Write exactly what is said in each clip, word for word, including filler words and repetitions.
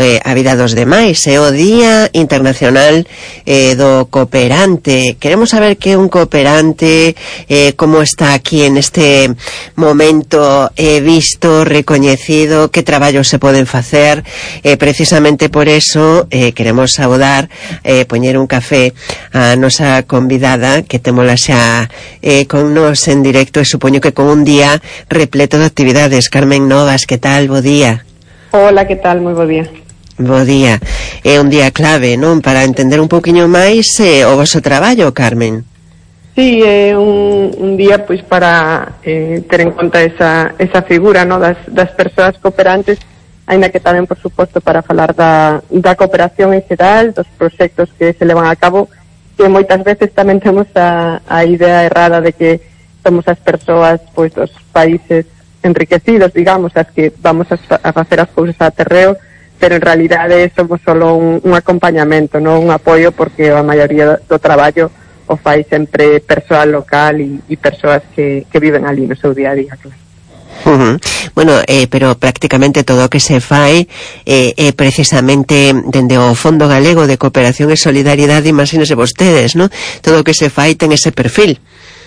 eh, a vida dos demais. É o Día Internacional eh, do Cooperante. Queremos saber que é un cooperante, eh, como está aquí en este momento eh, visto, recoñecido, que traballos se poden facer. Eh, precisamente por eso eh, queremos saudar, eh, poñer un café a nosa convidada, que témola xa eh, con nos en directo, e supoño que con un día repleto de actividades. Carmen Novas, que tal? Bo día. Hola, que tal? Moi bo día. Bo día. É un día clave, non? Para entender un pouquiño máis eh, o vosso traballo, Carmen. Sí, é un, un día pois para eh, ter en conta esa, esa figura, no, das, das persoas cooperantes, aínda que tamén, por suposto, para falar da, da cooperación en xeral, dos proxectos que se levan a cabo, que moitas veces tamén temos a, a idea errada de que somos as persoas pois dos países enriquecidos, digamos, as que vamos a, a facer as cousas a terreo, pero en realidade somos solo un, un acompañamento, non un apoio, porque a maioría do traballo o fai sempre persoal local e, e persoas que, que viven ali no seu día a día, claro. Uh-huh. Bueno, eh, pero prácticamente todo o que se fai é eh, eh, precisamente dende o Fondo Galego de Cooperación e Solidariedade, imagínense vostedes, ¿no? Todo o que se fai ten ese perfil.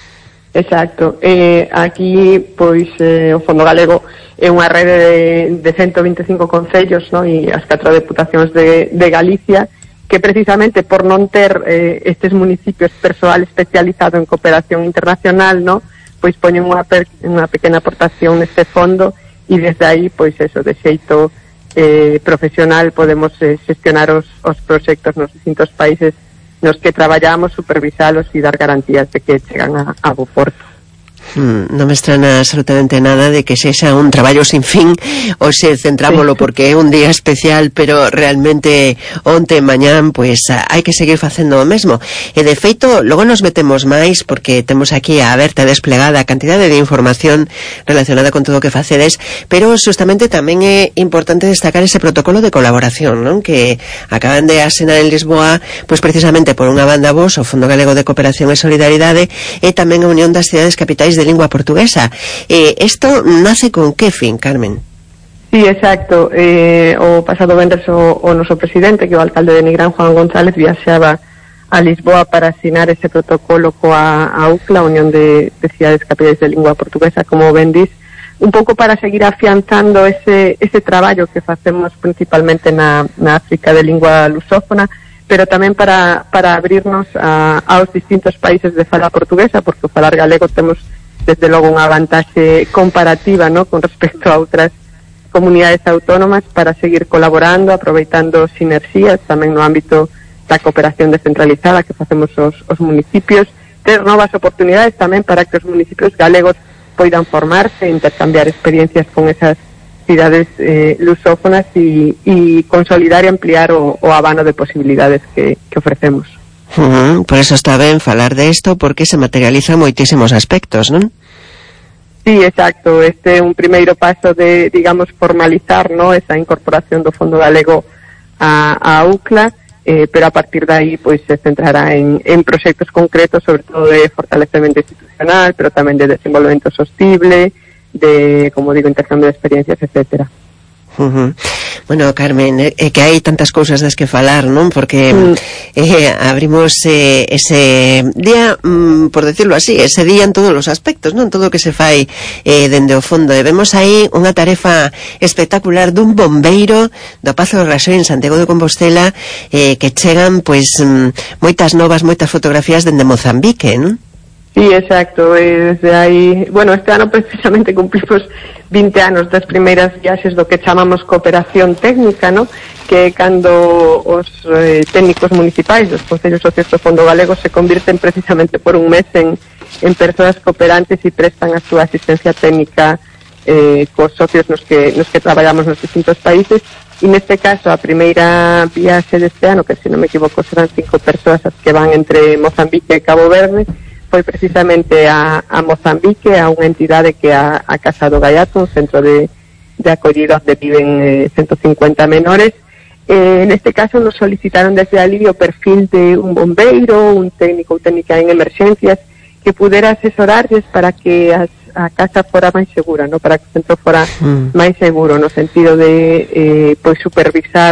Exacto. Eh, aquí, pois, eh, o Fondo Galego é unha rede de, de ciento vinte e cinco concellos, no? E as catro deputacións de, de Galicia, que precisamente por non ter eh, estes municipios persoal especializado en cooperación internacional, no? Pois poñen unha, per, unha pequena aportación neste fondo, e desde aí, pois eso, de xeito eh, profesional podemos eh, xestionar os, os proxectos nos distintos países nos que traballamos, supervisalos e dar garantías de que chegan a, a bo porto. Hmm, non me estrana absolutamente nada de que sexa un traballo sin fin, ou se centrámoslo porque é un día especial, pero realmente onte e mañán pois hai que seguir facendo o mesmo. E de feito, logo nos metemos máis porque temos aquí a aberta desplegada a cantidade de información relacionada con todo o que facedes, pero justamente tamén é importante destacar ese protocolo de colaboración, non? Que acaban de asinar en Lisboa, pois precisamente por unha banda vos, o Fondo Galego de Cooperación e Solidariedade, e tamén a Unión das Cidades Capitais de Lingua Portuguesa. Eh, esto nace con que fin, Carmen? Sí, exacto. Eh, o pasado venres o, o noso presidente, que é o alcalde de Nigrán, Juan González, viaxaba a Lisboa para asinar ese protocolo coa a U C L A, a Unión de, de Cidades Capitais de Lingua Portuguesa, como ben dis, un pouco para seguir afianzando ese, ese traballo que facemos principalmente na, na África de lingua lusófona, pero tamén para, para abrirnos a, aos distintos países de fala portuguesa, porque o falar galego temos desde logo unha vantaxe comparativa, ¿no?, con respecto a outras comunidades autónomas, para seguir colaborando, aproveitando sinerxías tamén no ámbito da cooperación descentralizada que facemos os, os municipios, ter novas oportunidades tamén para que os municipios galegos poidan formarse, intercambiar experiencias con esas cidades eh, lusófonas e, e consolidar e ampliar o, o abano de posibilidades que, que ofrecemos. Uh-huh. Por eso está ben falar de isto, porque se materializa moitísimos aspectos, non? Sí, exacto. Este é un primeiro paso de, digamos, formalizar, ¿no?, esa incorporación do Fondo Galego a, a U C L A, eh, pero a partir de aí, pois, se centrará en, en proxectos concretos, sobre todo de fortalecemento institucional, pero tamén de desenvolvemento sostible, de, como digo, intercambio de experiencias, etcétera. Uh-huh. Bueno, Carmen, é eh, que hai tantas cousas das que falar, non? Porque mm. eh, abrimos eh, ese día, mm, por decirlo así, ese día en todos os aspectos, non? Todo o que se fai eh, dende o fondo. E vemos aí unha tarefa espectacular dun bombeiro do Pazo do Raxoi en Santiago de Compostela, eh, que chegan, pois, mm, moitas novas, moitas fotografías dende Mozambique, non? Sí, exacto. Eh, desde aí, bueno, este ano precisamente cumplimos vinte anos das primeiras viaxes do que chamamos cooperación técnica, ¿no?, que cando os eh, técnicos municipais dos concellos socios do Fondo Galego se convirten precisamente por un mes en, en persoas cooperantes e prestan a súa asistencia técnica eh, cos socios nos que, nos que traballamos nos distintos países. E neste caso a primeira viaxe deste ano, que se non me equivoco serán cinco persoas as que van entre Mozambique e Cabo Verde, foi precisamente a, a Mozambique, a unha entidade que é a, a Casa do Gaiato, un centro de, de acollida onde viven eh, ciento cincuenta menores. Eh, neste caso nos solicitaron desde ali o perfil de un bombeiro, un técnico ou técnica en emerxencias, que pudera asesorarles para que as, a casa fora máis segura, no? Para que o centro fora mm. máis seguro, no sentido de eh, pois supervisar